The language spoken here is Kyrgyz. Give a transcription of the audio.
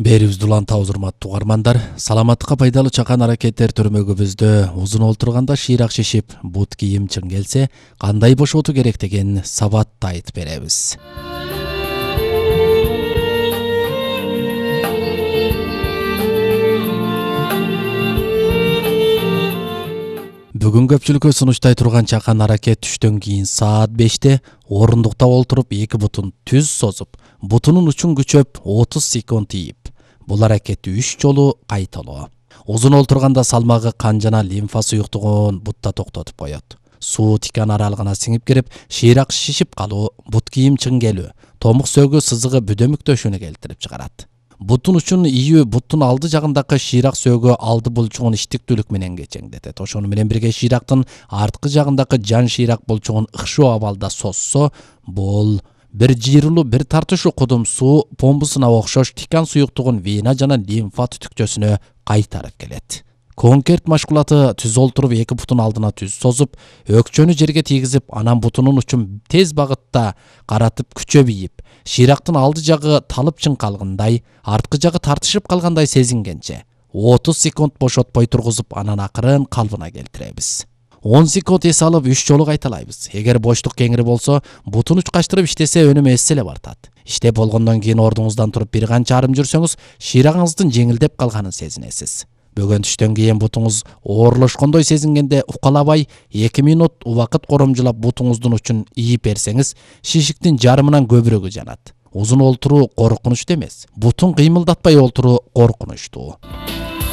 Берибизди улантабыз урматтуу угармандар. Саламаттыкка пайдалуу чакан аракеттер түрмөгүбүздө узун олтурганда шыйрак шишип, бут кийим чың келсе, кандай бошотуу керек деген сабатты айтып беребиз. Бүгүн көпчүлүккө сунуштай турган чакан аракет түштөн кийин саат 5те орундукта олтуруп эки бутун түз созуп, бутунун учун күчөп 30 секунд ийип, бул аракетти 3 жолу кайталоо. Узун олтурганда салмагы кан жана лимфа суюктугун бутта токтотуп коет. Суу тикан аралыгына сиңип кирип, шыйрак шишип калуу, бут кийим чың келүү, томук сөөгү сызыгы бүдөмүктөшүүнү келтирип чыгарат. Бутун учун ийүү буттун алды жагындагы шыйрак сөөгү алды булчугун иштиктүүлүк менен кечеңдетет. Ошону менен бирге шыйрактын арткы жагындагы жан шыйрак булчугун ыкшоо абалда созсо, бул бир жыйрылуу, бир тартышуу кудум суу помпусуна окшош тикан суюктугун вена жана лимфа түтүкчөсүнө кайтарып келет. Конкерт машкулаты түз олтуруп эки бутун алдына түз созуп, өкчөнү жерге тийгизип, анан бутунун учун тез багытта каратып күчөп ийип, шыйрактын алды жагы талып чың калгандай, арткы жагы тартышып калгандай сезингенче 30 секунд бошотпой тургузуп, анан акырын калыбына келтиребиз. 10 секунд эс алып 3 жолу кайталайбыз. Эгер боштук кеңири болсо, бутун учкаштырып иштесе өнүмү эс эле бартат. Иштеп болгондон кийин ордуңуздан туруп бир канча арым жүрсөңүз, шыйрагыңыздын жеңилдеп калганын сезинесиз. Бөгөн түштөн кийин бутуңуз оорлошкондой сезингенде укалабай 2 минут убакыт коромжулап бутуңуздун учун ийип берсеңиз, шишиктин жарымынан көбүрөгү жанат. Узун олтуруу коркунучтуу эмес, бутун кыймылдатпай олтуруу коркунучтуу.